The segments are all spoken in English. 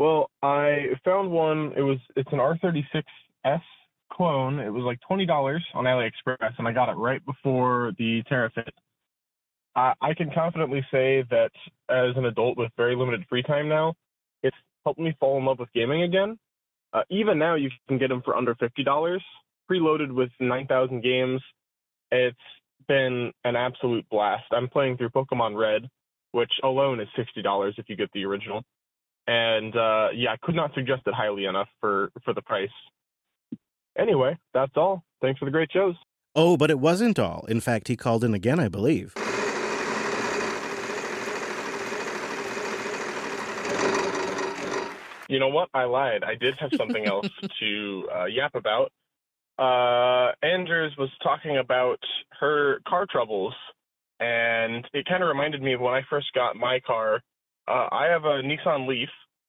Well, I found one. It's an R36S clone. It was like $20 on AliExpress, and I got it right before the tariff hit. I can confidently say that as an adult with very limited free time now, it's helped me fall in love with gaming again. Even now, you can get them for under $50, preloaded with 9,000 games. It's been an absolute blast. I'm playing through Pokemon Red, which alone is $60 if you get the original. And yeah, I could not suggest it highly enough for the price. Anyway, that's all. Thanks for the great shows. Oh, but it wasn't all. In fact, he called in again, I believe. You know what? I lied. I did have something else to yap about. Andrews was talking about her car troubles, and it kind of reminded me of when I first got my car. I have a Nissan Leaf,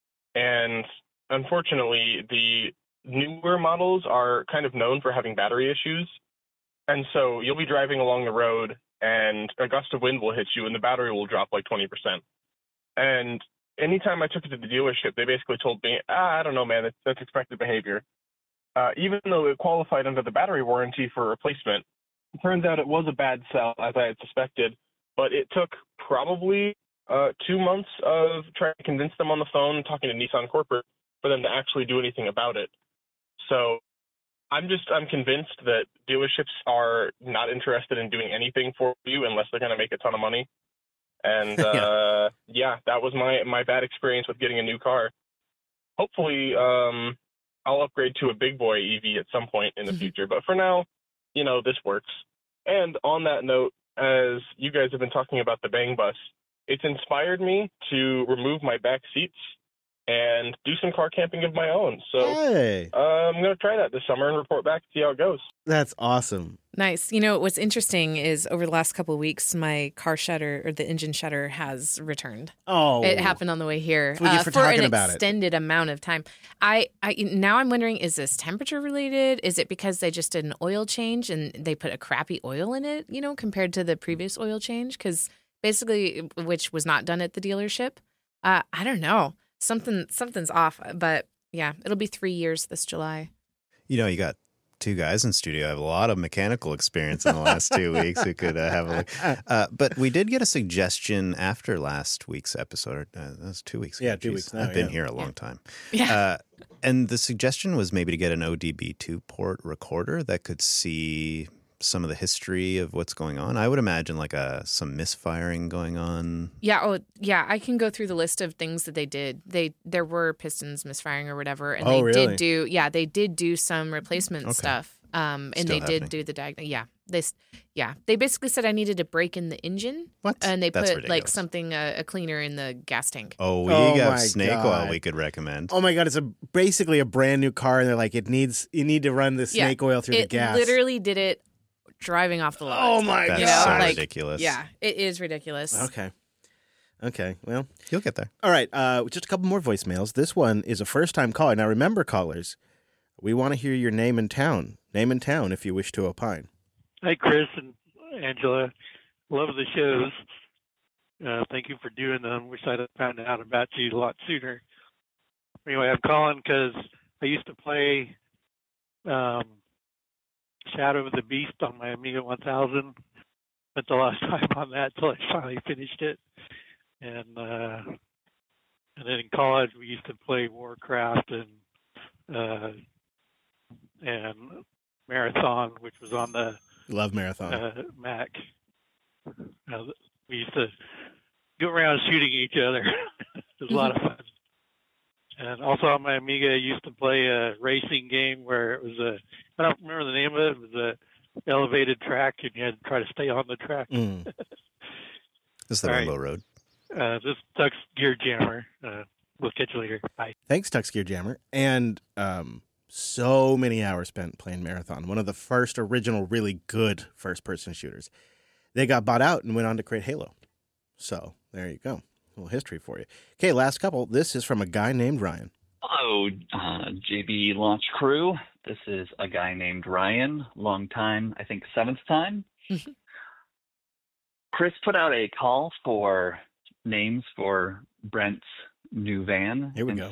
and unfortunately, the newer models are kind of known for having battery issues. And so you'll be driving along the road, and a gust of wind will hit you, and the battery will drop like 20%. And anytime I took it to the dealership, they basically told me, I don't know, man, that's expected behavior. Even though it qualified under the battery warranty for replacement, it turns out it was a bad sell, as I had suspected. But it took probably 2 months of trying to convince them on the phone, talking to Nissan corporate, for them to actually do anything about it. So I'm convinced that dealerships are not interested in doing anything for you unless they're going to make a ton of money. And yeah, that was my bad experience with getting a new car. Hopefully, I'll upgrade to a big boy EV at some point in the future. But for now, this works. And on that note, as you guys have been talking about the Bang Bus, it's inspired me to remove my back seats and do some car camping of my own. So Hey. I'm going to try that this summer and report back to see how it goes. That's awesome. Nice. What's interesting is over the last couple of weeks, my car shutter or the engine shutter has returned. Oh, it happened on the way here for talking about it. Extended amount of time. Now I'm wondering, is this temperature related? Is it because they just did an oil change and they put a crappy oil in it, compared to the previous oil change? Because basically, which was not done at the dealership. I don't know. Something's off. But yeah, it'll be 3 years this July. You got two guys in studio have a lot of mechanical experience in the last 2 weeks who could have a look. But we did get a suggestion after last week's episode. That was 2 weeks ago. Yeah, 2 weeks now. I've been here a long time. Yeah. And the suggestion was maybe to get an ODB2 port recorder that could see some of the history of what's going on. I would imagine like some misfiring going on. Yeah. Oh, yeah. I can go through the list of things that they did. There were pistons misfiring or whatever, and they did do some replacement stuff. And Still they happening. did do the diagnosis. They basically said I needed to break in the engine. What? And they That's put ridiculous. like something a cleaner in the gas tank. Oh, we Oh got my snake God. oil we could recommend. Oh my God, it's basically a brand new car, and they're like, you need to run the snake oil through the gas. It literally did it driving off the lot. Oh my That's God. so ridiculous. Yeah, it is ridiculous. Okay. Well, You'll get there. all right. Just a couple more voicemails. This one is a first-time caller. Now, remember, callers, we want to hear your name and town. Name and town if you wish to opine. Hi, Chris and Angela. Love the shows. Thank you for doing them. Wish I'd have found out about you a lot sooner. Anyway, I'm calling because I used to play Shadow of the Beast on my Amiga 1000. Spent a lot of time on that until I finally finished it. And then in college, we used to play Warcraft and Marathon, which was on the Love Marathon. Mac. We used to go around shooting each other. It was a lot of fun. And also on my Amiga, I used to play a racing game where it was I don't remember the name of it. It was a elevated track, and you had to try to stay on the track. This is the All Rainbow right. Road. This is Tux Gear Jammer. We'll catch you later. Bye. Thanks, Tux Gear Jammer. And so many hours spent playing Marathon. One of the first original really good first-person shooters. They got bought out and went on to create Halo. So there you go. A little history for you. Okay, last couple. This is from a guy named Ryan. Hello, JB Launch Crew. This is a guy named Ryan. Long time, I think 7th time. Chris put out a call for names for Brent's new van. Here we and go.